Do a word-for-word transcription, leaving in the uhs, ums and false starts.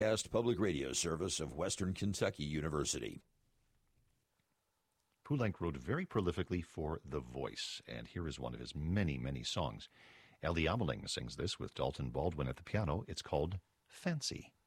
Public radio service of Western Kentucky University. Poulenc wrote very prolifically for The Voice, and here is one of his many, many songs. Ellie Ameling sings this with Dalton Baldwin at the piano. It's called Fancy.